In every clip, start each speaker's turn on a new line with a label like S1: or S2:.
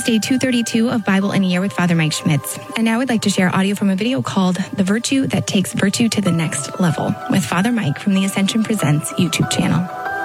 S1: day 232 of Bible in a Year with Father Mike Schmitz. And now I'd like to share audio from a video called The Virtue That Takes Virtue to the Next Level with Father Mike from the Ascension Presents YouTube channel.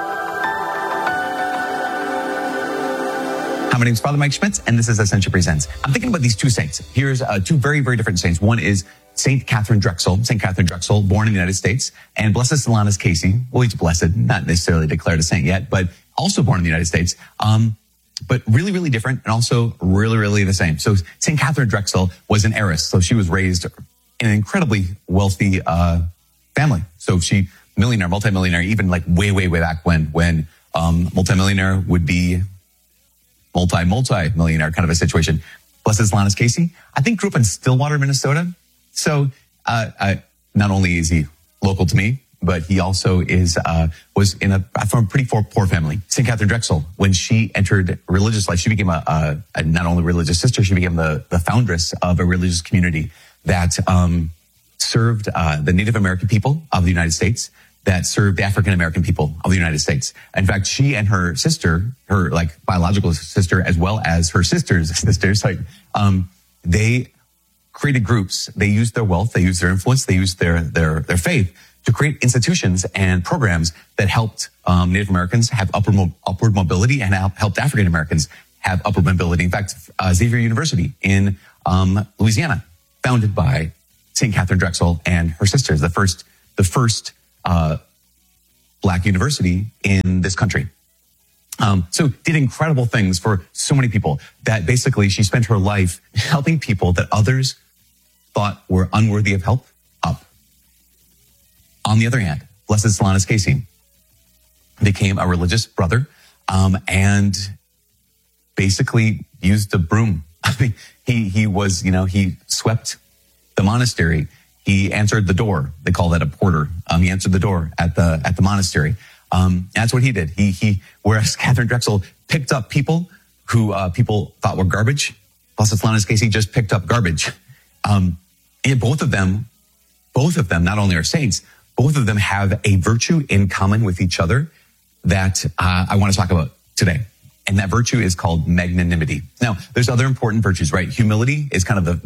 S2: Hi, my name is Father Mike Schmitz, and this is Ascension Presents. I'm thinking about these two saints. Here's two very, very different saints. One is St. Catherine Drexel, born in the United States, and Blessed Solanus Casey. Well, he's blessed, not necessarily declared a saint yet, but also born in the United States. But really, really different, and also really, really the same. So St. Catherine Drexel was an heiress. So she was raised in an incredibly wealthy family. So she, millionaire, multimillionaire, even like way, way, way back when multimillionaire would be multi-millionaire kind of a situation. Blessed Solanus Casey, I think, grew up in Stillwater, Minnesota. So not only is he local to me, but he also was from a pretty poor family. St. Catherine Drexel, when she entered religious life, she became a not only religious sister, she became the foundress of a religious community that served the Native American people of the United States, that served the African American people of the United States. In fact, she and her sister, her like biological sister, as well as her sister's sisters, they created groups. They used their wealth, they used their influence, they used their faith to create institutions and programs that helped Native Americans have upward mobility and helped African Americans have upward mobility. In fact, Xavier University in Louisiana, founded by St. Catherine Drexel and her sisters, the first Black university in this country. So did incredible things for so many people that basically she spent her life helping people that others thought were unworthy of help up. On the other hand, Blessed Solanus Casey became a religious brother, and basically used a broom. I mean, he swept the monastery. He answered the door. They call that a porter. He answered the door at the monastery. That's what he did. Whereas Catherine Drexel picked up people who people thought were garbage, Blessed Solanus Casey just picked up garbage. And both of them, not only are saints, both of them have a virtue in common with each other that I want to talk about today. And that virtue is called magnanimity. Now, there's other important virtues, right? Humility is kind of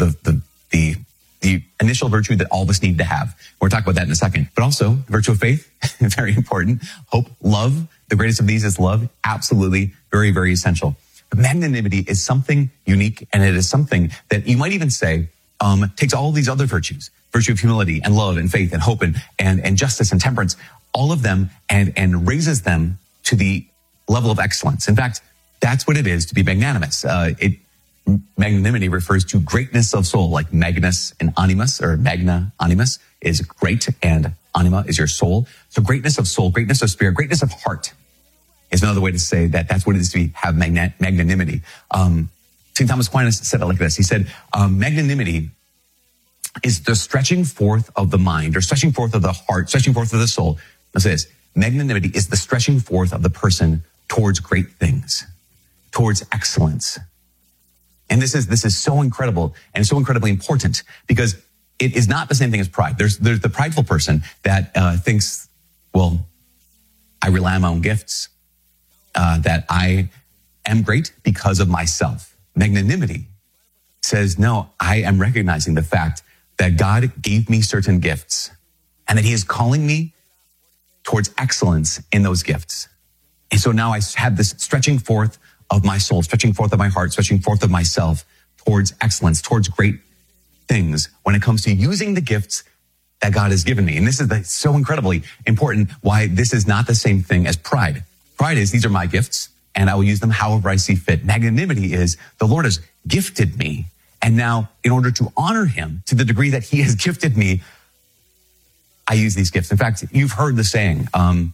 S2: the initial virtue that all of us need to have. We'll talk about that in a second. But also, virtue of faith, very important. Hope, love. The greatest of these is love. Absolutely, very, very essential. But magnanimity is something unique, and it is something that you might even say takes all of these other virtues, virtue of humility and love and faith and hope and justice and temperance, all of them, and raises them to the level of excellence. In fact, that's what it is to be magnanimous. Magnanimity refers to greatness of soul, like magnus and animus, or magna animus is great and anima is your soul. So greatness of soul, greatness of spirit, greatness of heart is another way to say that that's what it is to have magnanimity. St. Thomas Aquinas said it like this. He said, magnanimity is the stretching forth of the mind, or stretching forth of the heart, stretching forth of the soul. Let's say this. Magnanimity is the stretching forth of the person towards great things, towards excellence. And this is so incredible and so incredibly important, because it is not the same thing as pride. There's the prideful person that thinks, well, I rely on my own gifts, that I am great because of myself. Magnanimity says, no, I am recognizing the fact that God gave me certain gifts and that he is calling me towards excellence in those gifts. And so now I have this stretching forth of my soul, stretching forth of my heart, stretching forth of myself towards excellence, towards great things when it comes to using the gifts that God has given me. And this is so incredibly important, why this is not the same thing as pride. Pride is, these are my gifts and I will use them however I see fit. Magnanimity is, the Lord has gifted me, and now in order to honor him to the degree that he has gifted me, I use these gifts. In fact, you've heard the saying,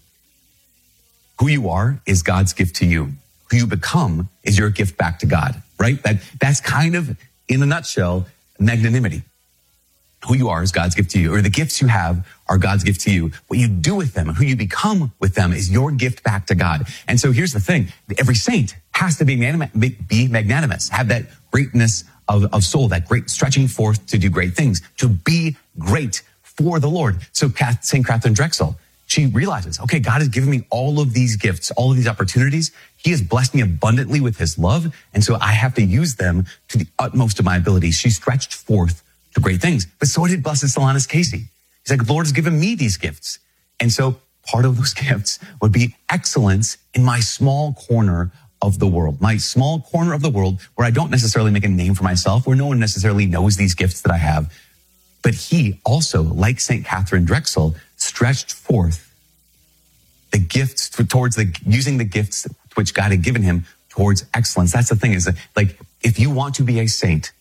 S2: who you are is God's gift to you. Who you become is your gift back to God, right? That's kind of, in a nutshell, magnanimity. Who you are is God's gift to you, or the gifts you have are God's gift to you. What you do with them and who you become with them is your gift back to God. And so here's the thing. Every saint has to be magnanimous, have that greatness of soul, that great stretching forth to do great things, to be great for the Lord. So St. Catherine Drexel, she realizes, okay, God has given me all of these gifts, all of these opportunities. He has blessed me abundantly with his love. And so I have to use them to the utmost of my ability. She stretched forth to great things, but so did Blessed Solanus Casey. He's like, the Lord has given me these gifts. And so part of those gifts would be excellence in my small corner of the world, my small corner of the world where I don't necessarily make a name for myself, where no one necessarily knows these gifts that I have. But he also, like St. Catherine Drexel, stretched forth the gifts towards using the gifts which God had given him towards excellence. That's the thing, is that, like, if you want to be a saint,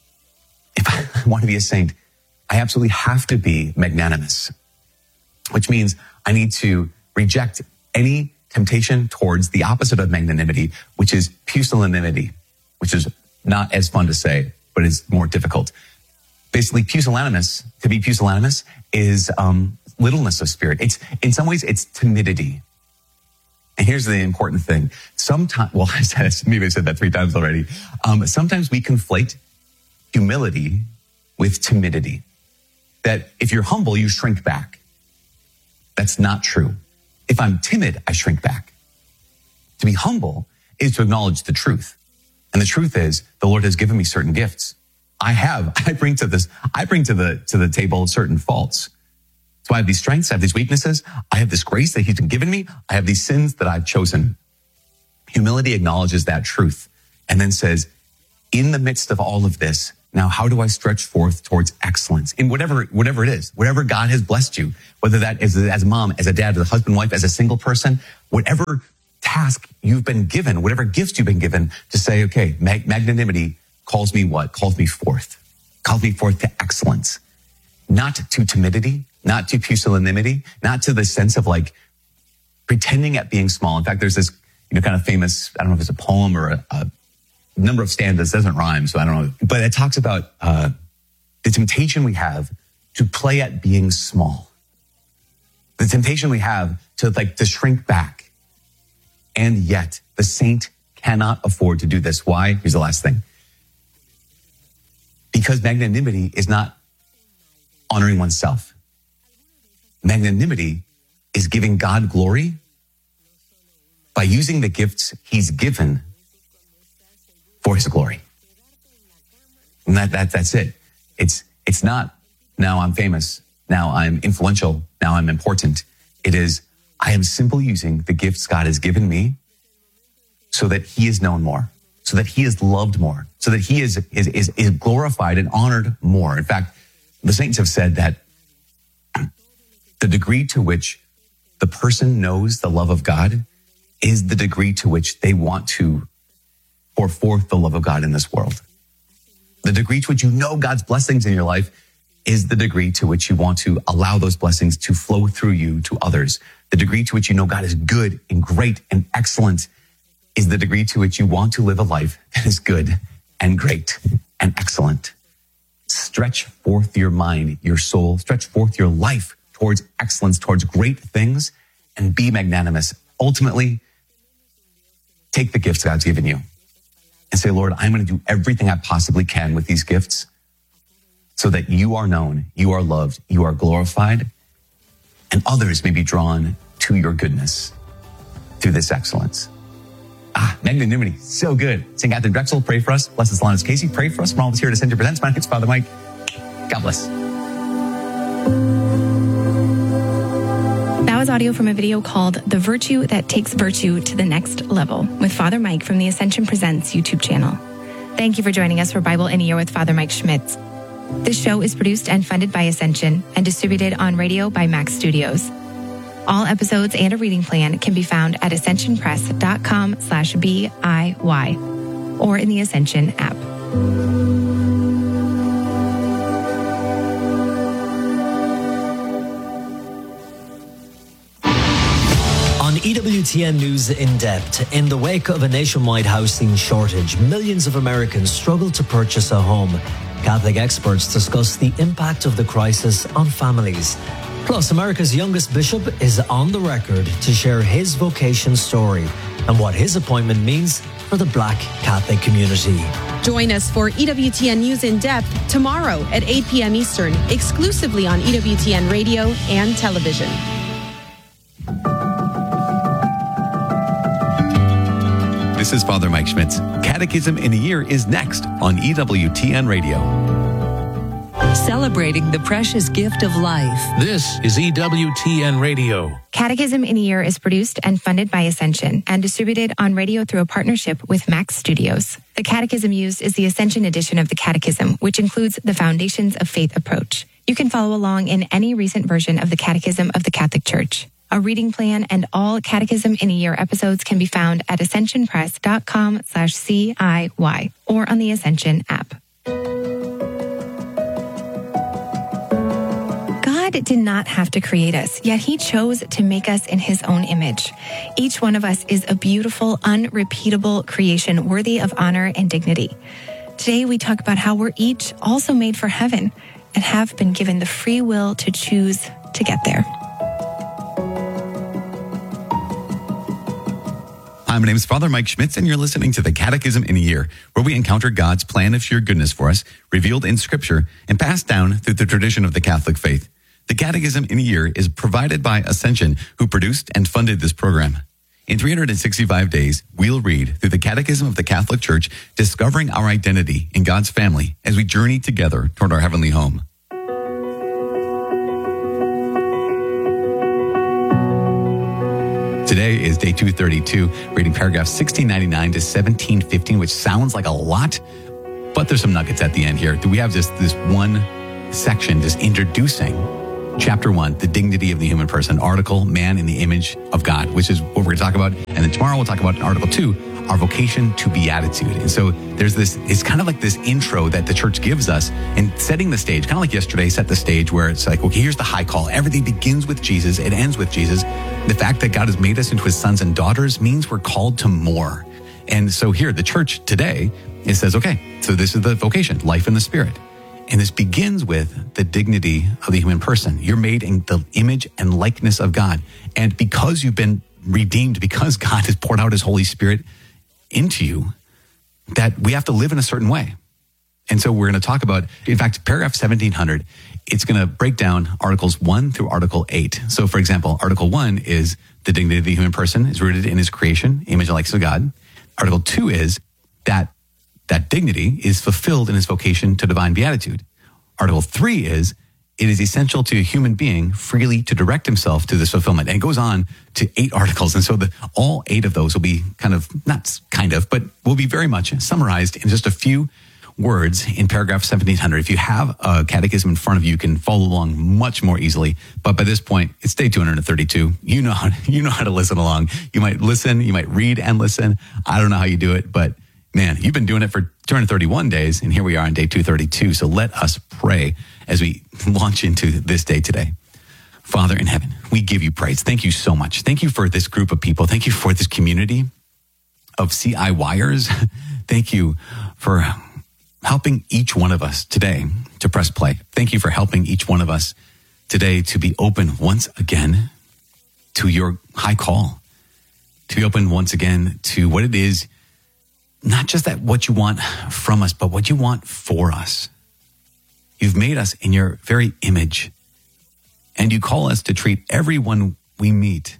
S2: if I want to be a saint, I absolutely have to be magnanimous, which means I need to reject any temptation towards the opposite of magnanimity, which is pusillanimity, which is not as fun to say, but it's more difficult. Basically, to be pusillanimous is littleness of spirit. It's, in some ways, it's timidity. And here's the important thing. Sometimes, well, maybe I said that 3 times already. Sometimes we conflate humility with timidity. That if you're humble, you shrink back. That's not true. If I'm timid, I shrink back. To be humble is to acknowledge the truth. And the truth is, the Lord has given me certain gifts. I bring to the table certain faults. So I have these strengths, I have these weaknesses, I have this grace that he's given me, I have these sins that I've chosen. Humility acknowledges that truth and then says, in the midst of all of this, now how do I stretch forth towards excellence in whatever it is, whatever God has blessed you, whether that is as a mom, as a dad, as a husband, wife, as a single person, whatever task you've been given, whatever gifts you've been given, to say, okay, magnanimity calls me what? Calls me forth to excellence, not to timidity, not to pusillanimity, not to the sense of like pretending at being small. In fact, there's this, kind of famous, I don't know if it's a poem or a number of stanzas, it doesn't rhyme, so I don't know. But it talks about the temptation we have to play at being small. The temptation we have to shrink back. And yet the saint cannot afford to do this. Why? Here's the last thing. Because magnanimity is not honoring oneself. Magnanimity is giving God glory by using the gifts he's given for his glory. And that's it. It's not, now I'm famous, now I'm influential, now I'm important. It is, I am simply using the gifts God has given me so that he is known more, so that he is loved more, so that he is glorified and honored more. In fact, the saints have said that the degree to which the person knows the love of God is the degree to which they want to pour forth the love of God in this world. The degree to which you know God's blessings in your life is the degree to which you want to allow those blessings to flow through you to others. The degree to which you know God is good and great and excellent is the degree to which you want to live a life that is good and great and excellent. Stretch forth your mind, your soul, stretch forth your life towards excellence, towards great things, and be magnanimous. Ultimately, take the gifts God's given you and say, Lord, I'm going to do everything I possibly can with these gifts so that you are known, you are loved, you are glorified, and others may be drawn to your goodness through this excellence. Magnanimity, so good. St. Catherine Drexel, pray for us. Blessed Solanus Casey, pray for us. From all of us here at Ascension Presents, my name's Father Mike. God bless.
S1: That was audio from a video called The Virtue That Takes Virtue to the Next Level with Father Mike from the Ascension Presents YouTube channel. Thank you for joining us for Bible in a Year with Father Mike Schmitz. This show is produced and funded by Ascension and distributed on radio by Max Studios. All episodes and a reading plan can be found at ascensionpress.com/BIY or in the Ascension app.
S3: On EWTN News In Depth, in the wake of a nationwide housing shortage, millions of Americans struggle to purchase a home. Catholic experts discuss the impact of the crisis on families. Plus, America's youngest bishop is on the record to share his vocation story and what his appointment means for the Black Catholic community.
S4: Join us for EWTN News In Depth tomorrow at 8 p.m. Eastern, exclusively on EWTN Radio and television.
S2: This is Father Mike Schmitz. Catechism in a Year is next on EWTN Radio.
S5: Celebrating the precious gift of life.
S6: This is EWTN Radio.
S1: Catechism in a Year is produced and funded by Ascension and distributed on radio through a partnership with Max Studios. The catechism used is the Ascension edition of the Catechism, which includes the Foundations of Faith approach. You can follow along in any recent version of the Catechism of the Catholic Church. A reading plan and all Catechism in a Year episodes can be found at ascensionpress.com/CIY or on the Ascension app. God did not have to create us, yet he chose to make us in his own image. Each one of us is a beautiful, unrepeatable creation worthy of honor and dignity. Today we talk about how we're each also made for heaven and have been given the free will to choose to get there.
S2: Hi, my name is Father Mike Schmitz, and you're listening to the Catechism in a Year, where we encounter God's plan of sheer goodness for us, revealed in Scripture and passed down through the tradition of the Catholic faith. The Catechism in a Year is provided by Ascension, who produced and funded this program. In 365 days, we'll read through the Catechism of the Catholic Church, discovering our identity in God's family as we journey together toward our heavenly home. Today is day 232, reading paragraphs 1699 to 1715, which sounds like a lot, but there's some nuggets at the end here. We have this one section just introducing Chapter 1, the dignity of the human person. Article, man in the image of God, which is what we're going to talk about. And then tomorrow we'll talk about Article 2, our vocation to beatitude. And so there's this, it's kind of like this intro that the church gives us and setting the stage, kind of like yesterday, set the stage where it's like, okay, here's the high call. Everything begins with Jesus. It ends with Jesus. The fact that God has made us into his sons and daughters means we're called to more. And so here, the church today, it says, okay, so this is the vocation, life in the Spirit. And this begins with the dignity of the human person. You're made in the image and likeness of God. And because you've been redeemed, because God has poured out his Holy Spirit into you, that we have to live in a certain way. And so we're going to talk about, in fact, paragraph 1700, it's going to break down Articles 1 through Article 8. So, for example, Article 1 is the dignity of the human person is rooted in his creation, image and likeness of God. Article 2 is that dignity is fulfilled in his vocation to divine beatitude. Article 3 is it is essential to a human being freely to direct himself to this fulfillment. And it goes on to 8 articles. And so all 8 of those will be but will be very much summarized in just a few words in paragraph 1700. If you have a catechism in front of you, you can follow along much more easily. But by this point, it's day 232. You know how to listen along. You might listen, you might read and listen. I don't know how you do it, but man, you've been doing it for 231 days, and here we are on day 232. So let us pray as we launch into this day today. Father in heaven, we give you praise. Thank you so much. Thank you for this group of people. Thank you for this community of CIYers. Thank you for helping each one of us today to press play. Thank you for helping each one of us today to be open once again to your high call, to be open once again to what it is, not just that what you want from us, but what you want for us. You've made us in your very image, and you call us to treat everyone we meet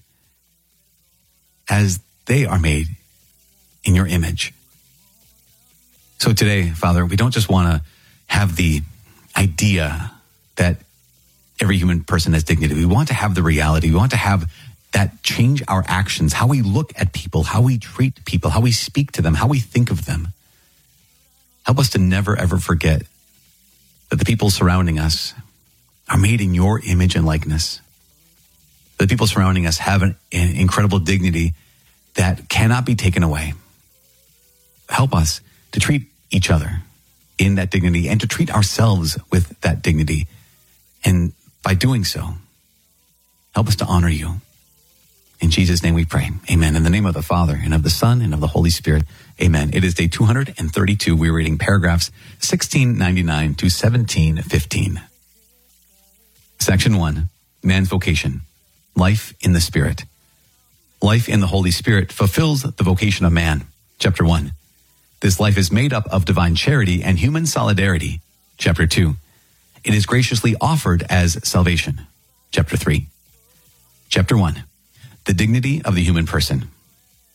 S2: as they are made in your image. So today, Father, we don't just want to have the idea that every human person has dignity. We want to have the reality. We want to have that change our actions, how we look at people, how we treat people, how we speak to them, how we think of them. Help us to never, ever forget that the people surrounding us are made in your image and likeness. The people surrounding us have an incredible dignity that cannot be taken away. Help us to treat each other in that dignity and to treat ourselves with that dignity. And by doing so, help us to honor you. In Jesus' name we pray. Amen. In the name of the Father, and of the Son, and of the Holy Spirit. Amen. It is day 232. We're reading paragraphs 1699 to 1715. Section 1, man's vocation. Life in the Spirit. Life in the Holy Spirit fulfills the vocation of man. Chapter 1. This life is made up of divine charity and human solidarity. Chapter 2. It is graciously offered as salvation. Chapter 3. Chapter 1. The dignity of the human person.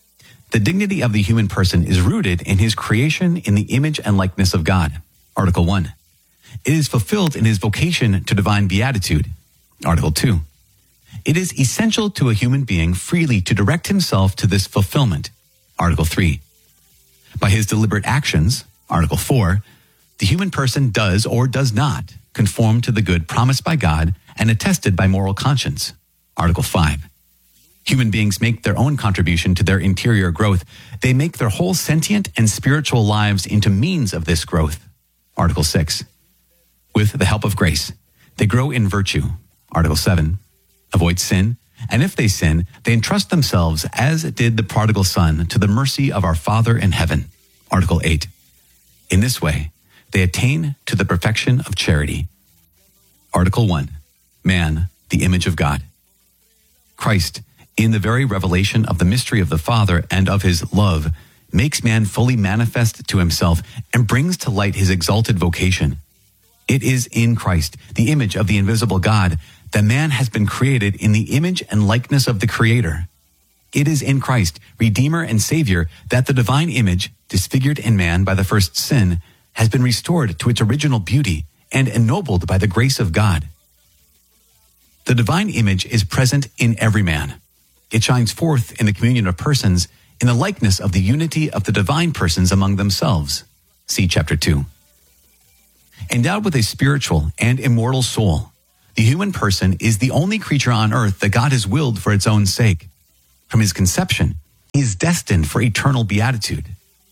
S2: The dignity of the human person is rooted in his creation in the image and likeness of God. Article 1. It is fulfilled in his vocation to divine beatitude. Article 2. It is essential to a human being freely to direct himself to this fulfillment. Article 3. By his deliberate actions, Article 4, the human person does or does not conform to the good promised by God and attested by moral conscience. Article 5. Human beings make their own contribution to their interior growth. They make their whole sentient and spiritual lives into means of this growth. Article 6. With the help of grace, they grow in virtue. Article 7. Avoid sin, and if they sin, they entrust themselves, as did the prodigal son, to the mercy of our Father in heaven. Article 8. In this way, they attain to the perfection of charity. Article 1. Man, the image of God. Christ, in the very revelation of the mystery of the Father and of his love, makes man fully manifest to himself and brings to light his exalted vocation. It is in Christ, the image of the invisible God, that man has been created in the image and likeness of the Creator. It is in Christ, Redeemer and Savior, that the divine image, disfigured in man by the first sin, has been restored to its original beauty and ennobled by the grace of God. The divine image is present in every man. It shines forth in the communion of persons, in the likeness of the unity of the divine persons among themselves. See chapter 2. Endowed with a spiritual and immortal soul, the human person is the only creature on earth that God has willed for its own sake. From his conception, he is destined for eternal beatitude.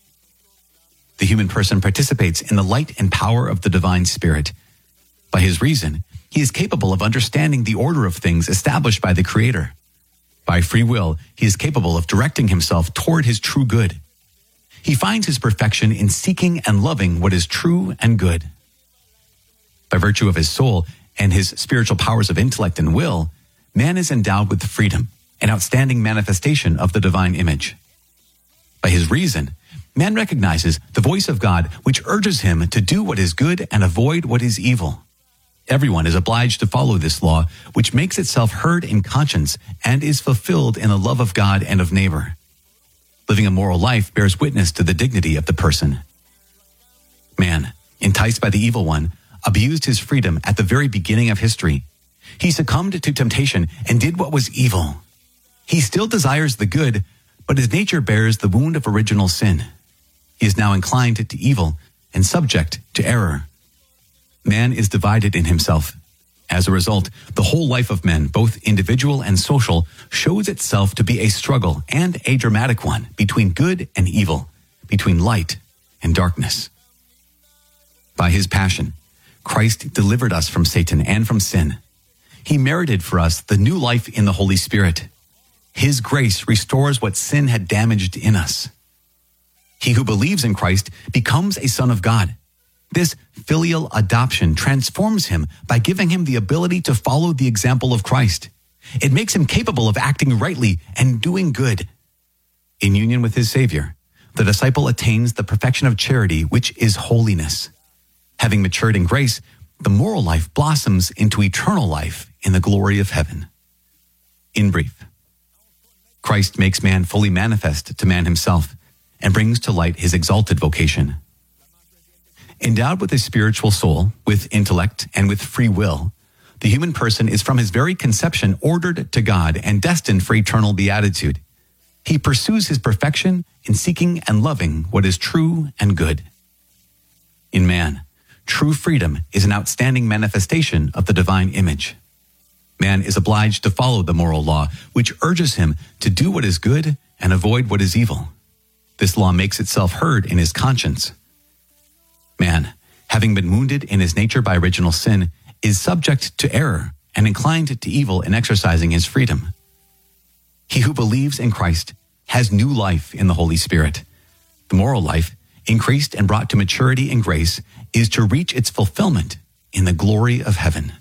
S2: The human person participates in the light and power of the divine spirit. By his reason, he is capable of understanding the order of things established by the Creator. By free will, he is capable of directing himself toward his true good. He finds his perfection in seeking and loving what is true and good. By virtue of his soul and his spiritual powers of intellect and will, man is endowed with freedom, an outstanding manifestation of the divine image. By his reason, man recognizes the voice of God, which urges him to do what is good and avoid what is evil. Everyone is obliged to follow this law, which makes itself heard in conscience and is fulfilled in the love of God and of neighbor. Living a moral life bears witness to the dignity of the person. Man, enticed by the evil one, abused his freedom at the very beginning of history. He succumbed to temptation and did what was evil. He still desires the good, but his nature bears the wound of original sin. He is now inclined to evil and subject to error. Man is divided in himself. As a result, the whole life of men, both individual and social, shows itself to be a struggle and a dramatic one between good and evil, between light and darkness. By his passion, Christ delivered us from Satan and from sin. He merited for us the new life in the Holy Spirit. His grace restores what sin had damaged in us. He who believes in Christ becomes a son of God. This filial adoption transforms him by giving him the ability to follow the example of Christ. It makes him capable of acting rightly and doing good. In union with his Savior, the disciple attains the perfection of charity, which is holiness. Having matured in grace, the moral life blossoms into eternal life in the glory of heaven. In brief, Christ makes man fully manifest to man himself and brings to light his exalted vocation. Endowed with a spiritual soul, with intellect, and with free will, the human person is from his very conception ordered to God and destined for eternal beatitude. He pursues his perfection in seeking and loving what is true and good. In man, true freedom is an outstanding manifestation of the divine image. Man is obliged to follow the moral law, which urges him to do what is good and avoid what is evil. This law makes itself heard in his conscience. Man, having been wounded in his nature by original sin, is subject to error and inclined to evil in exercising his freedom. He who believes in Christ has new life in the Holy Spirit. The moral life, increased and brought to maturity in grace, is to reach its fulfillment in the glory of heaven.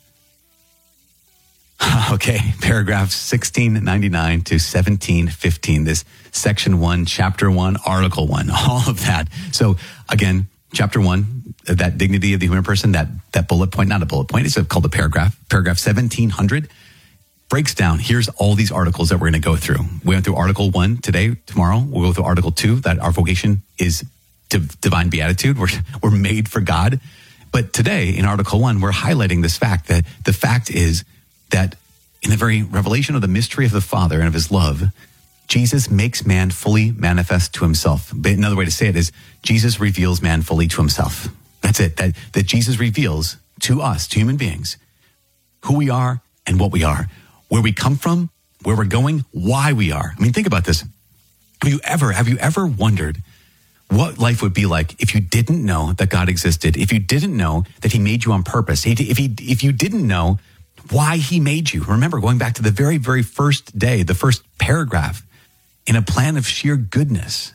S2: Okay, paragraphs 1699 to 1715, this section 1, chapter 1, article 1, all of that. So again, chapter 1, that dignity of the human person, that bullet point, not a bullet point, it's called a paragraph 1700. breaks down, here's all these articles that we're going to go through. We went through Article 1 today, tomorrow. We'll go through Article 2, that our vocation is to divine beatitude. We're made for God. But today, in Article 1, we're highlighting this fact that the fact is that in the very revelation of the mystery of the Father and of his love, Jesus makes man fully manifest to himself. But another way to say it is Jesus reveals man fully to himself. That's it. That Jesus reveals to us, to human beings, who we are and what we are, where we come from, where we're going, why we are. I mean, think about this. Have you ever wondered what life would be like if you didn't know that God existed, if you didn't know that he made you on purpose, if you didn't know why he made you? Remember, going back to the very, very first day, the first paragraph, in a plan of sheer goodness.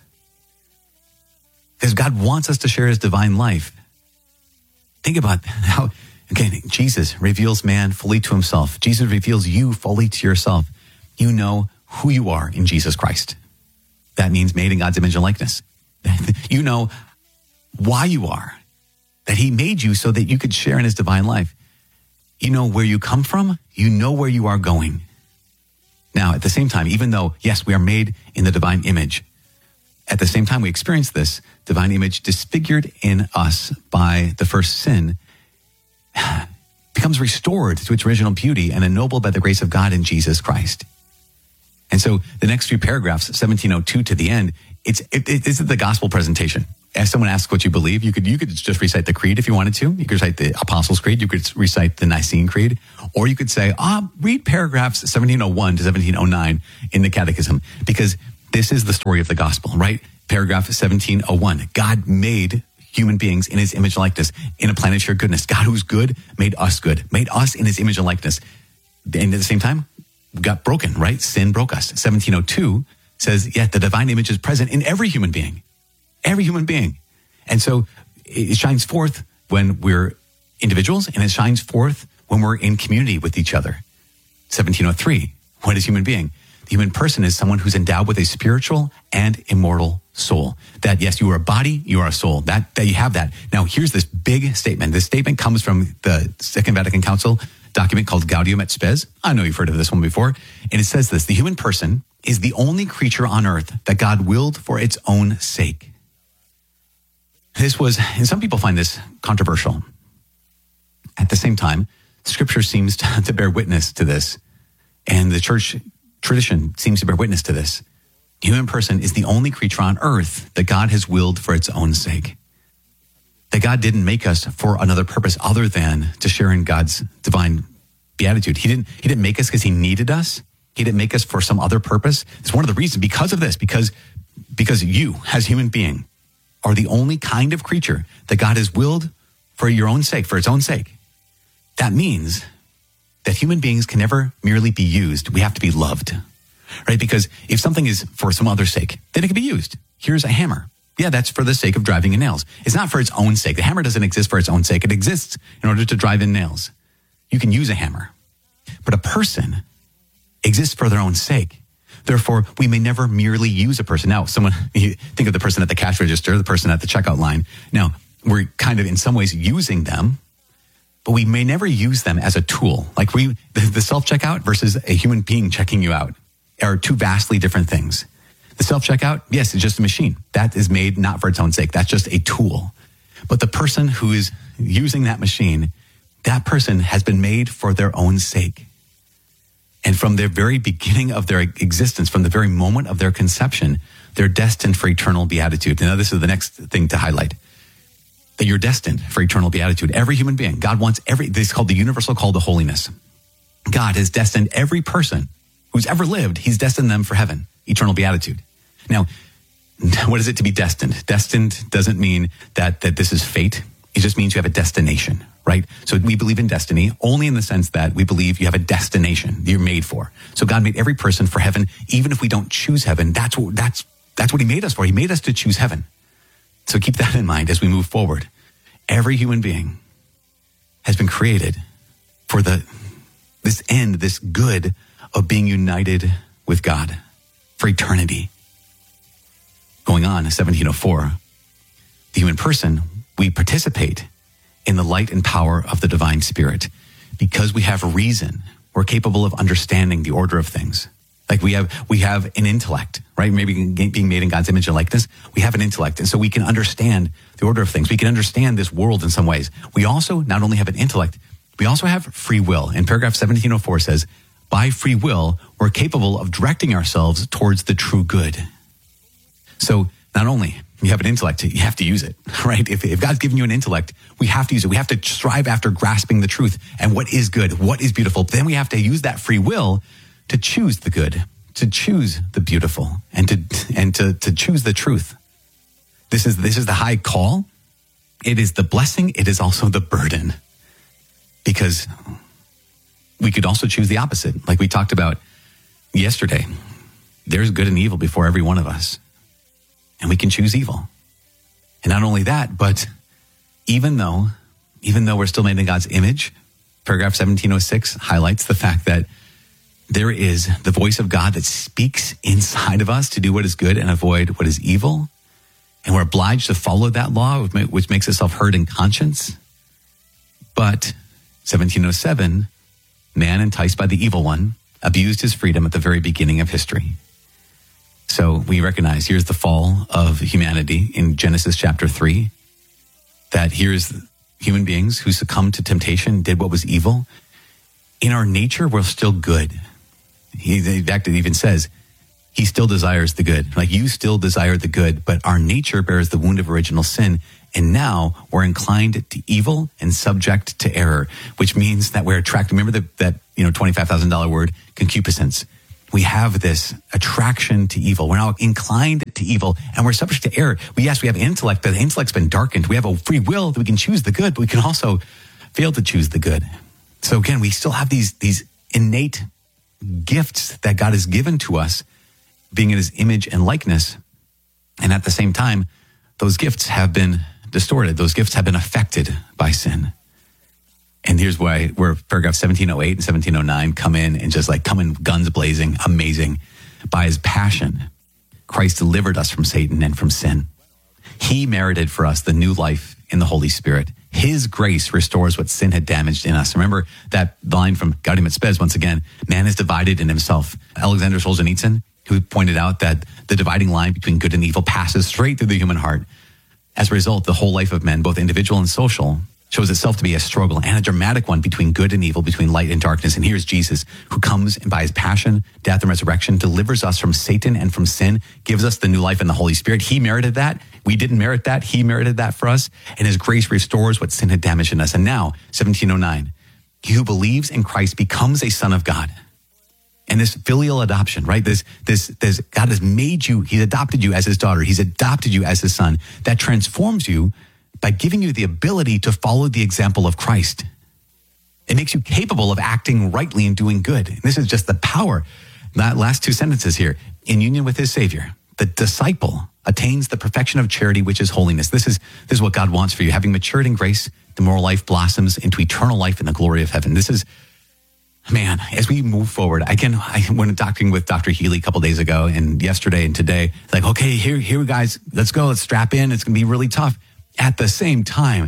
S2: Because God wants us to share his divine life. Think about how, again, Jesus reveals man fully to himself. Jesus reveals you fully to yourself. You know who you are in Jesus Christ. That means made in God's image and likeness. You know why you are, that he made you so that you could share in his divine life. You know where you come from. You know where you are going. Now, at the same time, even though, yes, we are made in the divine image, at the same time we experience this divine image disfigured in us by the first sin, becomes restored to its original beauty and ennobled by the grace of God in Jesus Christ. And so the next few paragraphs, 1702 to the end, it's the gospel presentation. As someone asks what you believe, you could just recite the creed if you wanted to. You could recite the Apostles' Creed. You could recite the Nicene Creed. Or you could say, read paragraphs 1701 to 1709 in the Catechism. Because this is the story of the gospel, right? Paragraph 1701. God made human beings in his image and likeness in a plan of sheer goodness. God who's good made us in his image and likeness. And at the same time, we got broken, right? Sin broke us. 1702 says, the divine image is present in every human being. Every human being. And so it shines forth when we're individuals, and it shines forth when we're in community with each other. 1703, what is human being? The human person is someone who's endowed with a spiritual and immortal soul. That, yes, you are a body, you are a soul. That you have that. Now, here's this big statement. This statement comes from the Second Vatican Council document called Gaudium et Spes. I know you've heard of this one before. And it says this: the human person is the only creature on earth that God willed for its own sake. And some people find this controversial. At the same time, Scripture seems to bear witness to this, and the church tradition seems to bear witness to this. The human person is the only creature on earth that God has willed for its own sake. That God didn't make us for another purpose other than to share in God's divine beatitude. He didn't make us because he needed us. He didn't make us for some other purpose. It's one of the reasons, because of this, because you, as human being, are the only kind of creature that God has willed for your own sake, for its own sake. That means that human beings can never merely be used. We have to be loved, right? Because if something is for some other sake, then it can be used. Here's a hammer. Yeah, that's for the sake of driving in nails. It's not for its own sake. The hammer doesn't exist for its own sake. It exists in order to drive in nails. You can use a hammer. But a person exists for their own sake. Therefore, we may never merely use a person. Now, you think of the person at the cash register, the person at the checkout line. Now, we're kind of in some ways using them, but we may never use them as a tool. Like the self-checkout versus a human being checking you out are two vastly different things. The self-checkout, yes, it's just a machine. That is made not for its own sake. That's just a tool. But the person who is using that machine, that person has been made for their own sake. And from the very beginning of their existence, from the very moment of their conception, they're destined for eternal beatitude. Now, this is the next thing to highlight. That you're destined for eternal beatitude. Every human being. God wants this is called the universal call to holiness. God has destined every person who's ever lived, he's destined them for heaven, eternal beatitude. Now, what is it to be destined? Destined doesn't mean that this is fate. It just means you have a destination, right? So we believe in destiny only in the sense that we believe you have a destination you're made for. So God made every person for heaven, even if we don't choose heaven. That's what he made us for. He made us to choose heaven. So keep that in mind as we move forward. Every human being has been created for this end, this good of being united with God for eternity. Going on, 1704, the human person, we participate in the light and power of the divine spirit because we have reason we're capable of understanding the order of things. Like we have an intellect, right? Maybe being made in God's image and likeness, we have an intellect. And so we can understand the order of things. We can understand this world in some ways. We also not only have an intellect, we also have free will. And paragraph 1704 says, by free will, we're capable of directing ourselves towards the true good. So not only you have an intellect, you have to use it, right? If God's given you an intellect, we have to use it. We have to strive after grasping the truth and what is good, what is beautiful. Then we have to use that free will to choose the good, to choose the beautiful, and to choose the truth. This is the high call. It is the blessing. It is also the burden, because we could also choose the opposite, like we talked about yesterday. There's good and evil before every one of us, and we can choose evil. And not only that, but even though we're still made in God's image, paragraph 1706 highlights the fact that there is the voice of God that speaks inside of us to do what is good and avoid what is evil. And we're obliged to follow that law, which makes itself heard in conscience. But 1707, man enticed by the evil one abused his freedom at the very beginning of history. So we recognize here's the fall of humanity in Genesis chapter 3, that here's human beings who succumbed to temptation, did what was evil. In our nature, we're still good. In fact, it even says he still desires the good. Like you still desire the good, but our nature bears the wound of original sin. And now we're inclined to evil and subject to error, which means that we're attracted. Remember that $25,000 word, concupiscence. We have this attraction to evil. We're now inclined to evil, and we're subject to error. We have intellect, but the intellect's been darkened. We have a free will that we can choose the good, but we can also fail to choose the good. So again, we still have these innate gifts that God has given to us, being in his image and likeness. And at the same time, those gifts have been distorted. Those gifts have been affected by sin. And here's where paragraph 1708 and 1709 come in and just like come in guns blazing, amazing. By his passion, Christ delivered us from Satan and from sin. He merited for us the new life in the Holy Spirit. His grace restores what sin had damaged in us. Remember that line from Gaudium et Spes, once again, man is divided in himself. Alexander Solzhenitsyn, who pointed out that the dividing line between good and evil passes straight through the human heart. As a result, the whole life of men, both individual and social, shows itself to be a struggle and a dramatic one between good and evil, between light and darkness. And here's Jesus, who comes and by his passion, death, and resurrection delivers us from Satan and from sin, gives us the new life in the Holy Spirit. He merited that. We didn't merit that. He merited that for us. And his grace restores what sin had damaged in us. And now, 1709, he who believes in Christ becomes a son of God. And this filial adoption, right? This God has made you, he's adopted you as his daughter. He's adopted you as his son. That transforms you by giving you the ability to follow the example of Christ. It makes you capable of acting rightly and doing good. And this is just the power. That last two sentences here. In union with his Savior, the disciple attains the perfection of charity, which is holiness. This is what God wants for you. Having matured in grace, the moral life blossoms into eternal life in the glory of heaven. This is, man, as we move forward, I went talking with Dr. Healy a couple days ago and yesterday and today, like, okay, here guys, let's go. Let's strap in. It's going to be really tough. At the same time,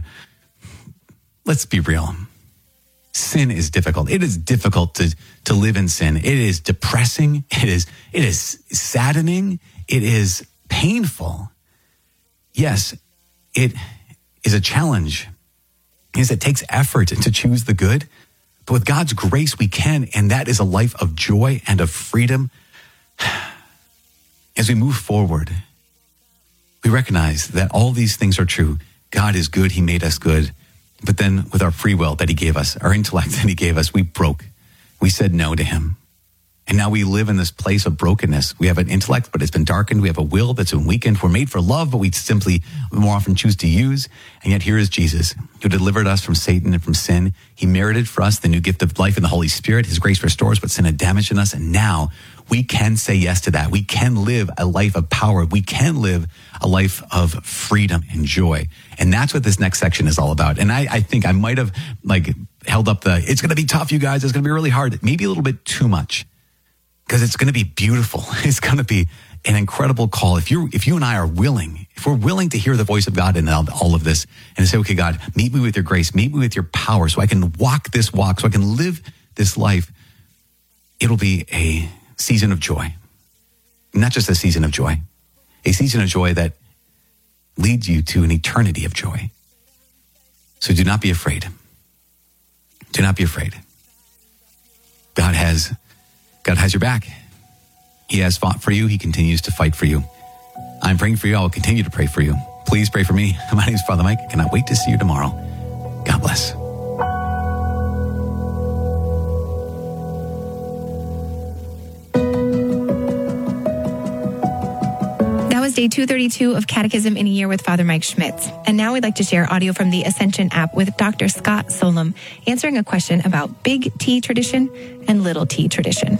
S2: let's be real. Sin is difficult. It is difficult to live in sin. It is depressing. It is saddening. It is painful. Yes, it is a challenge. Yes, it takes effort to choose the good. But with God's grace, we can, and that is a life of joy and of freedom. As we move forward, we recognize that all these things are true. God is good. He made us good. But then with our free will that he gave us, our intellect that he gave us, we broke. We said no to him. And now we live in this place of brokenness. We have an intellect, but it's been darkened. We have a will that's been weakened. We're made for love, but we simply more often choose to use. And yet here is Jesus, who delivered us from Satan and from sin. He merited for us the new gift of life in the Holy Spirit. His grace restores what sin had damaged in us. And now we can say yes to that. We can live a life of power. We can live a life of freedom and joy. And that's what this next section is all about. And I think I might have held up it's going to be tough, you guys. It's going to be really hard. Maybe a little bit too much. Because it's going to be beautiful. It's going to be an incredible call. If you and I are willing, if we're willing to hear the voice of God in all of this and say, okay, God, meet me with your grace, meet me with your power so I can walk this walk, so I can live this life it'll be a season of joy. Not just a season of joy, a season of joy that leads you to an eternity of joy. So do not be afraid. Do not be afraid. God has your back. He has fought for you. He continues to fight for you. I'm praying for you. I will continue to pray for you. Please pray for me. My name is Father Mike. I cannot wait to see you tomorrow. God bless.
S1: That was day 232 of Catechism in a Year with Father Mike Schmitz. And now we'd like to share audio from the Ascension app with Dr. Scott Solem, answering a question about big T tradition and little T tradition.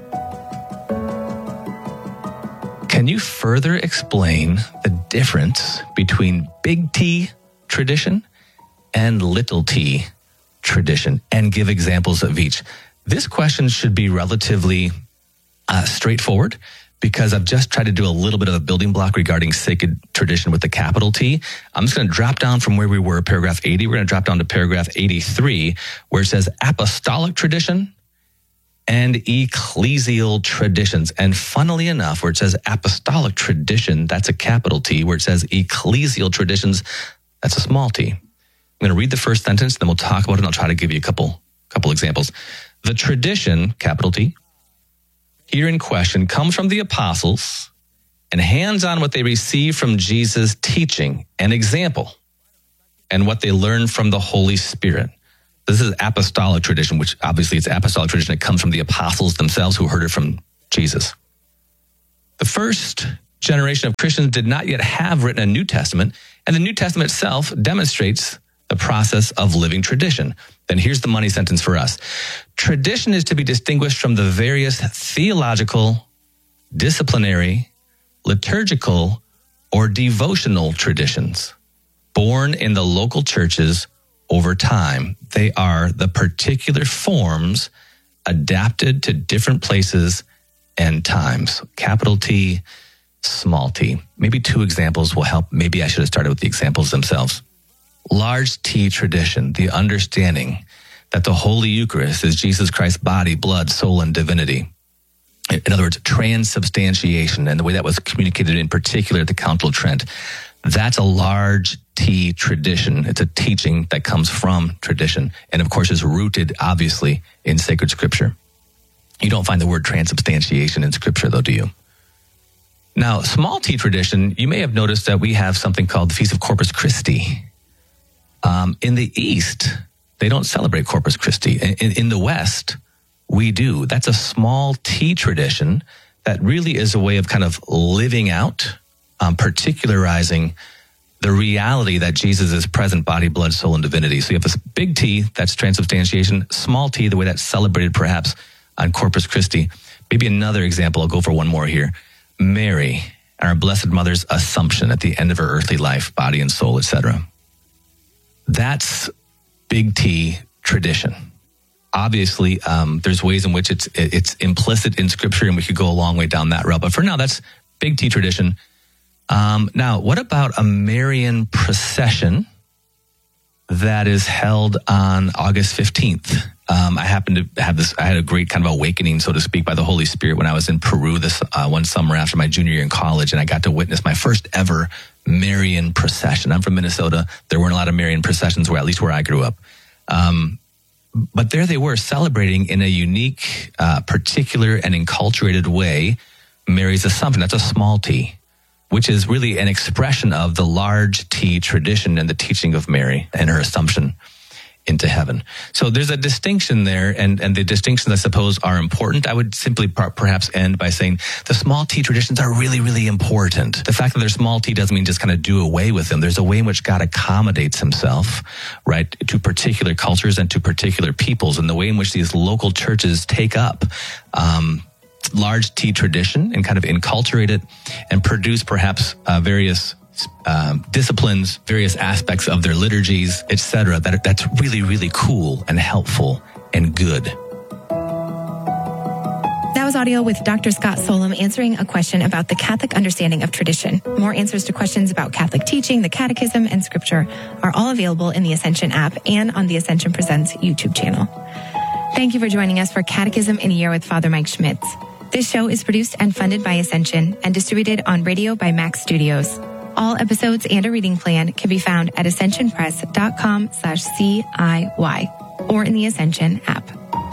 S7: Can you further explain the difference between big T tradition and little T tradition and give examples of each? This question should be relatively straightforward because I've just tried to do a little bit of a building block regarding sacred tradition with the capital T. I'm just going to drop down from where we were, paragraph 80. We're going to drop down to paragraph 83, where it says apostolic tradition and ecclesial traditions. And funnily enough, where it says apostolic tradition, that's a capital T. Where it says ecclesial traditions, that's a small t. I'm going to read the first sentence, then we'll talk about it, and I'll try to give you a couple examples. The tradition, capital T, here in question, comes from the apostles and hands on what they received from Jesus' teaching and example and what they learned from the Holy Spirit. This is apostolic tradition, which obviously it's apostolic tradition. It comes from the apostles themselves who heard it from Jesus. The first generation of Christians did not yet have written a New Testament, and the New Testament itself demonstrates the process of living tradition. Then here's the money sentence for us. Tradition is to be distinguished from the various theological, disciplinary, liturgical, or devotional traditions born in the local churches over time. They are the particular forms adapted to different places and times. Capital T, small t. Maybe two examples will help. Maybe I should have started with the examples themselves. Large T tradition, the understanding that the Holy Eucharist is Jesus Christ's body, blood, soul, and divinity. In other words, transubstantiation, and the way that was communicated in particular at the Council of Trent. That's a large T tradition. It's a teaching that comes from tradition, and of course is rooted, obviously, in sacred scripture. You don't find the word transubstantiation in scripture, though, do you? Now, small T tradition, you may have noticed that we have something called the Feast of Corpus Christi. In the East, they don't celebrate Corpus Christi. In the West, we do. That's a small T tradition that really is a way of kind of living out, particularizing the reality that Jesus is present, body, blood, soul, and divinity. So you have this big T, that's transubstantiation, small t, the way that's celebrated perhaps on Corpus Christi. Maybe another example, I'll go for one more here. Mary, our Blessed Mother's Assumption at the end of her earthly life, body and soul, etc. That's big T tradition. Obviously, there's ways in which it's implicit in Scripture, and we could go a long way down that route. But for now, that's big T tradition. Now, what about a Marian procession that is held on August 15th? I happened to have I had a great kind of awakening, so to speak, by the Holy Spirit when I was in Peru this one summer after my junior year in college, and I got to witness my first ever Marian procession. I'm from Minnesota. There weren't a lot of Marian processions, at least where I grew up. But there they were, celebrating in a unique, particular, and enculturated way Mary's Assumption. That's a small t, which is really an expression of the large T tradition and the teaching of Mary and her Assumption into heaven. So there's a distinction there, and the distinctions, I suppose, are important. I would simply perhaps end by saying the small T traditions are really, really important. The fact that they're small T doesn't mean just kind of do away with them. There's a way in which God accommodates himself, right, to particular cultures and to particular peoples, and the way in which these local churches take up large T tradition and kind of enculturate it and produce perhaps various disciplines, various aspects of their liturgies, etc. That's really, really cool and helpful and good.
S1: That was audio with Dr. Scott Solem answering a question about the Catholic understanding of tradition. More answers to questions about Catholic teaching, the Catechism, and Scripture are all available in the Ascension app and on the Ascension Presents YouTube channel. Thank you for joining us for Catechism in a Year with Father Mike Schmitz. This show is produced and funded by Ascension and distributed on radio by Max Studios. All episodes and a reading plan can be found at ascensionpress.com/CIY or in the Ascension app.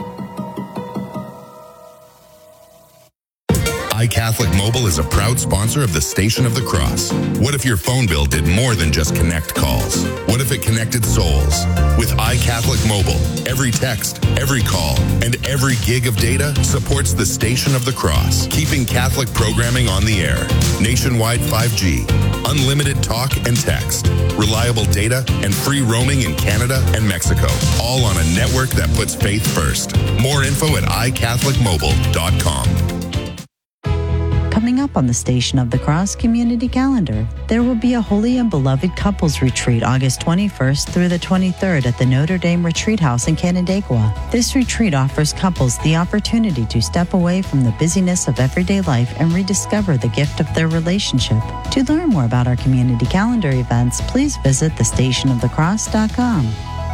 S8: iCatholic Mobile is a proud sponsor of the Station of the Cross. What if your phone bill did more than just connect calls? What if it connected souls? With iCatholic Mobile, every text, every call, and every gig of data supports the Station of the Cross, keeping Catholic programming on the air. Nationwide 5G, unlimited talk and text, reliable data, and free roaming in Canada and Mexico, all on a network that puts faith first. More info at iCatholicMobile.com.
S9: Coming up on the Station of the Cross community calendar, there will be a Holy and Beloved Couples Retreat August 21st through the 23rd at the Notre Dame Retreat House in Canandaigua. This retreat offers couples the opportunity to step away from the busyness of everyday life and rediscover the gift of their relationship. To learn more about our community calendar events, please visit thestationofthecross.com.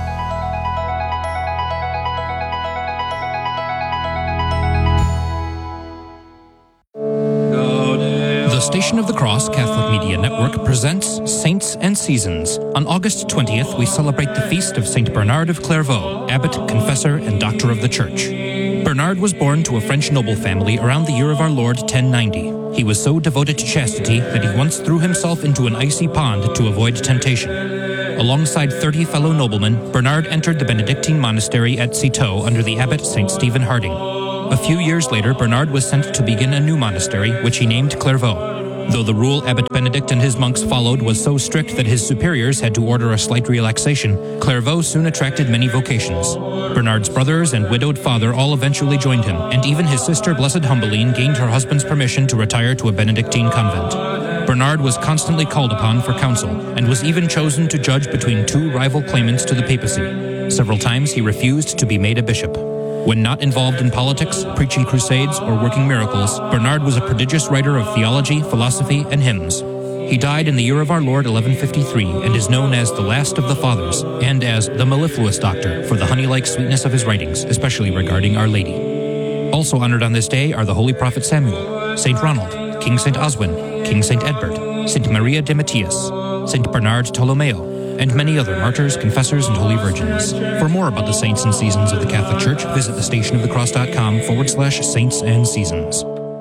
S10: The Station of the Cross Catholic Media Network presents Saints and Seasons. On August 20th, we celebrate the feast of Saint Bernard of Clairvaux, abbot, confessor, and doctor of the Church. Bernard was born to a French noble family around the year of our Lord 1090. He was so devoted to chastity that he once threw himself into an icy pond to avoid temptation. Alongside 30 fellow noblemen, Bernard entered the Benedictine monastery at Citeaux under the abbot St. Stephen Harding. A few years later, Bernard was sent to begin a new monastery, which he named Clairvaux. Though the rule Abbot Benedict and his monks followed was so strict that his superiors had to order a slight relaxation, Clairvaux soon attracted many vocations. Bernard's brothers and widowed father all eventually joined him, and even his sister Blessed Humbeline gained her husband's permission to retire to a Benedictine convent. Bernard was constantly called upon for counsel, and was even chosen to judge between two rival claimants to the papacy. Several times he refused to be made a bishop. When not involved in politics, preaching crusades, or working miracles, Bernard was a prodigious writer of theology, philosophy, and hymns. He died in the year of our Lord 1153 and is known as the last of the Fathers and as the mellifluous doctor for the honey-like sweetness of his writings, especially regarding Our Lady. Also honored on this day are the Holy Prophet Samuel, Saint Ronald, King Saint Oswin, King Saint Edbert, Saint Maria de Matthias, Saint Bernard Tolomeo, and many other martyrs, confessors, and holy virgins. For more about the saints and seasons of the Catholic Church, visit thestationofthecross.com/saints and seasons.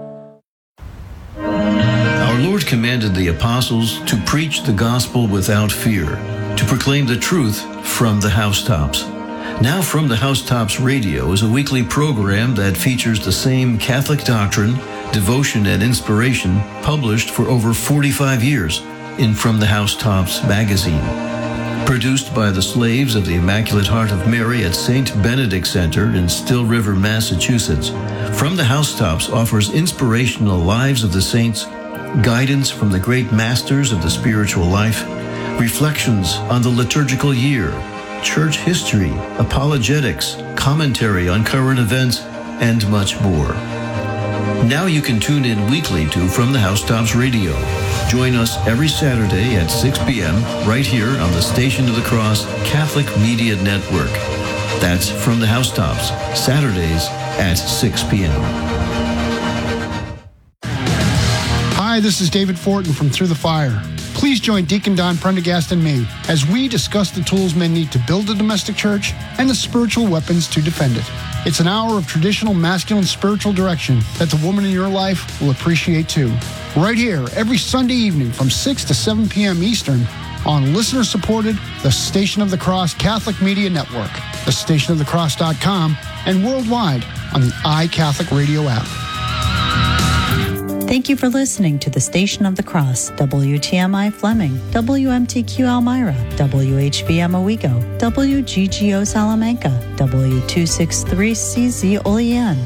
S11: Our Lord commanded the apostles to preach the gospel without fear, to proclaim the truth from the housetops. Now From the Housetops Radio is a weekly program that features the same Catholic doctrine, devotion, and inspiration published for over 45 years in From the Housetops magazine. Produced by the slaves of the Immaculate Heart of Mary at St. Benedict Center in Still River, Massachusetts, From the Housetops offers inspirational lives of the saints, guidance from the great masters of the spiritual life, reflections on the liturgical year, church history, apologetics, commentary on current events, and much more. Now you can tune in weekly to From the Housetops Radio. Join us every Saturday at 6 p.m. right here on the Station of the Cross Catholic Media Network. That's From the Housetops, Saturdays at 6 p.m.
S12: Hi, this is David Fortin from Through the Fire. Please join Deacon Don Prendergast and me as we discuss the tools men need to build a domestic church and the spiritual weapons to defend it. It's an hour of traditional masculine spiritual direction that the woman in your life will appreciate too. Right here, every Sunday evening from 6 to 7 p.m. Eastern on listener-supported The Station of the Cross Catholic Media Network, thestationofthecross.com, and worldwide on the iCatholic Radio app.
S9: Thank you for listening to the Station of the Cross, WTMI Fleming, WMTQ Elmira, WHBM Owego, WGGO Salamanca, W263CZ Olean.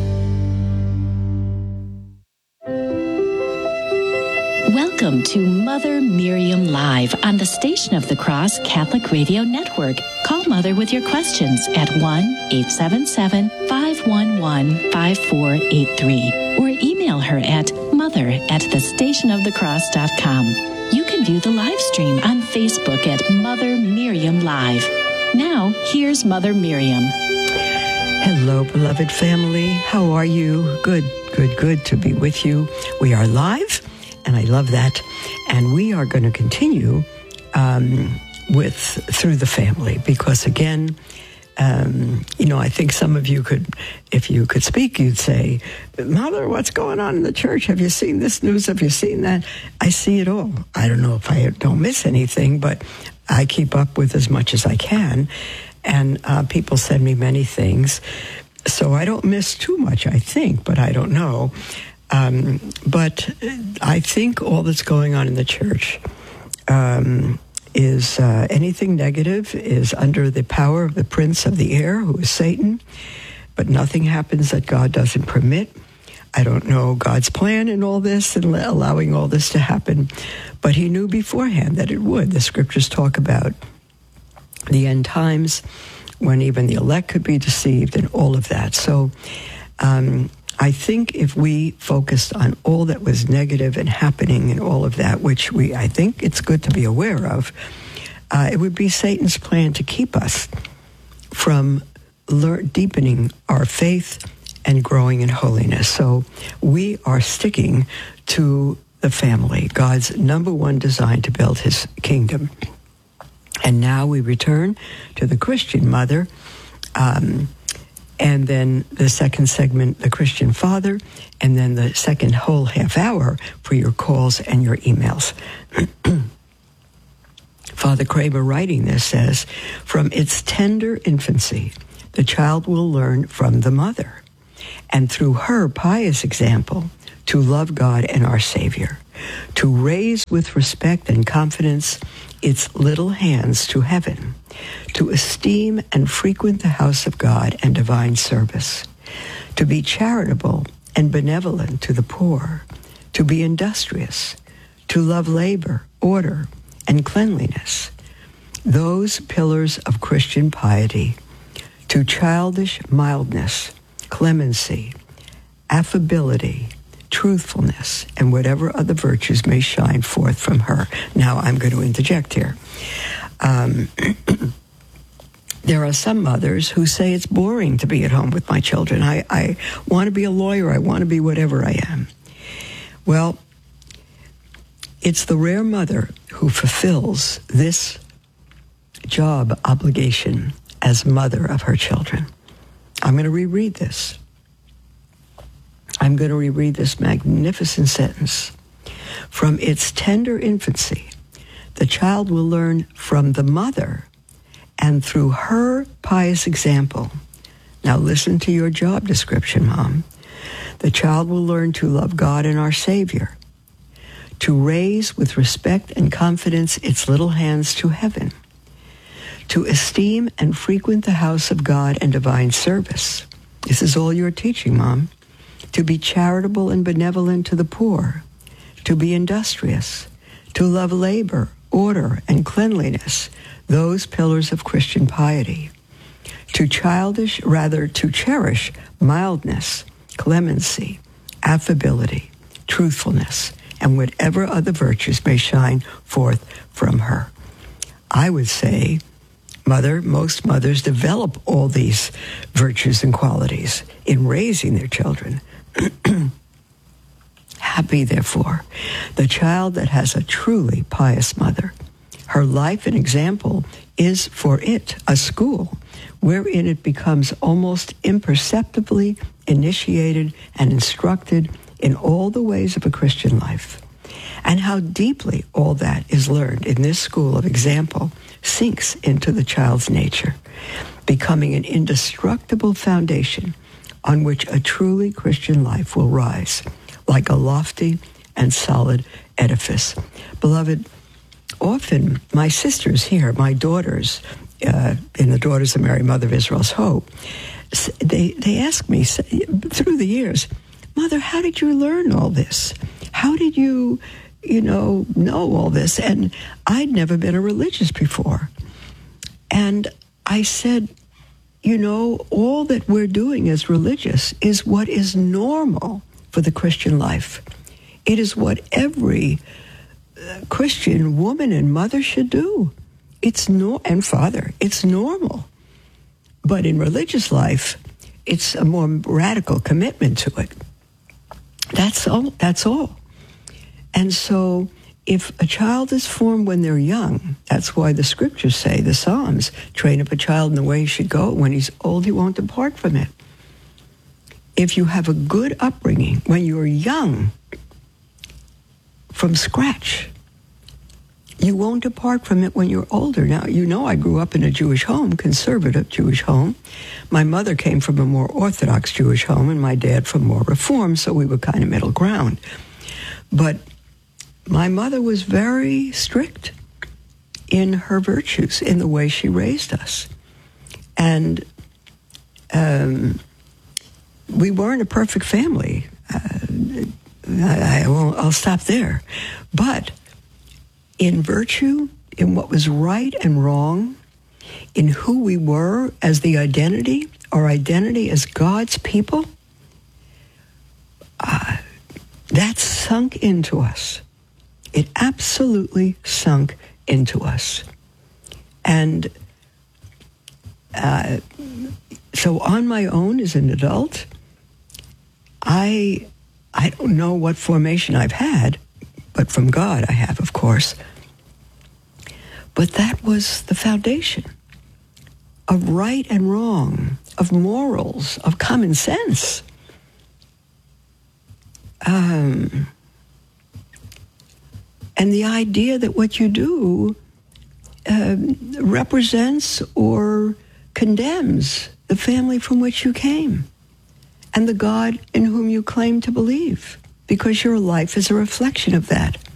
S13: Welcome to Mother Miriam Live on the Station of the Cross Catholic Radio Network. Call Mother with your questions at 1-877-511-5483 or email her at mother@thestationofthecross.com. You can view the live stream on Facebook at Mother Miriam Live. Now, here's Mother Miriam.
S14: Hello, beloved family. How are you? Good to be with you. We are live, and I love that. And we are going to continue with Through the Family, because again, I think some of you could, if you could speak, you'd say, Mother, what's going on in the church? Have you seen this news? Have you seen that? I see it all. I don't know if I don't miss anything, but I keep up with as much as I can. And people send me many things. So I don't miss too much, I think, but I don't know. But I think all that's going on in the church is anything negative is under the power of the prince of the air, who is Satan. But nothing happens that God doesn't permit. I don't know God's plan in all this and allowing all this to happen. But he knew beforehand that it would. The scriptures talk about the end times, when even the elect could be deceived and all of that. So I think if we focused on all that was negative and happening and all of that, which I think it's good to be aware of, it would be Satan's plan to keep us from deepening our faith and growing in holiness. So we are sticking to the family, God's number one design to build his kingdom. And now we return to the Christian mother, and then the second segment, the Christian father, and then the second whole half hour for your calls and your emails. Father Kramer, writing this, says, from its tender infancy, the child will learn from the mother, and through her pious example, to love God and our Savior, to raise with respect and confidence its little hands to heaven, to esteem and frequent the house of God and divine service, to be charitable and benevolent to the poor, to be industrious, to love labor, order, and cleanliness, those pillars of Christian piety, to childish mildness, clemency, affability, truthfulness, and whatever other virtues may shine forth from her. Now, I'm going to interject here. There are some mothers who say it's boring to be at home with my children. I want to be a lawyer. I want to be whatever I am. Well, it's the rare mother who fulfills this job obligation as mother of her children. I'm going to reread this. I'm going to reread this magnificent sentence. From its tender infancy, the child will learn from the mother, and through her pious example. Now listen to your job description, Mom. The child will learn to love God and our Savior, to raise with respect and confidence its little hands to heaven, to esteem and frequent the house of God and divine service. This is all you're teaching, Mom. To be charitable and benevolent to the poor, to be industrious, to love labor, order, and cleanliness, those pillars of Christian piety, to cherish mildness, clemency, affability, truthfulness, and whatever other virtues may shine forth from her. I would say, Mother, most mothers develop all these virtues and qualities in raising their children. Happy, therefore, the child that has a truly pious mother. Her life and example is for it a school wherein it becomes almost imperceptibly initiated and instructed in all the ways of a Christian life. And how deeply all that is learned in this school of example sinks into the child's nature, becoming an indestructible foundation on which a truly Christian life will rise, like a lofty and solid edifice. Beloved, often my sisters here, my daughters, in the Daughters of Mary, Mother of Israel's Hope, they ask me through the years, Mother, how did you learn all this? How did you know all this? And I'd never been a religious before. And I said, all that we're doing as religious is what is normal for the Christian life. It is what every Christian woman and mother should do. And father, it's normal. But in religious life, it's a more radical commitment to it. That's all. And so if a child is formed when they're young, that's why the scriptures say, the Psalms, train up a child in the way he should go. When he's old, he won't depart from it. If you have a good upbringing when you're young, from scratch, you won't depart from it when you're older. Now, you know I grew up in a Jewish home, conservative Jewish home. My mother came from a more Orthodox Jewish home, and my dad from more Reform, so we were kind of middle ground. But my mother was very strict in her virtues, in the way she raised us. And we weren't a perfect family. I'll stop there. But in virtue, in what was right and wrong, in who we were as the identity, our identity as God's people, that sunk into us. It absolutely sunk into us. And so on my own as an adult, I don't know what formation I've had, but from God I have, of course. But that was the foundation of right and wrong, of morals, of common sense. And the idea that what you do represents or condemns the family from which you came and the God in whom you claim to believe, because your life is a reflection of that.